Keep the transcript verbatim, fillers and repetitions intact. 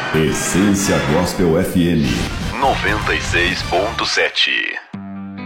Essência Gospel F M noventa e seis ponto sete.